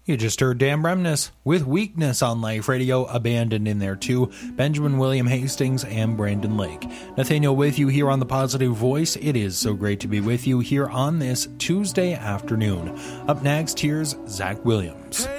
You just heard Dan Bremnes with Weakness on Life Radio, Abandoned in there too, Benjamin William Hastings, and Brandon Lake. Nathaniel with you here on The Positive Voice. It is so great to be with you here on this Tuesday afternoon. Up next, here's Zach Williams.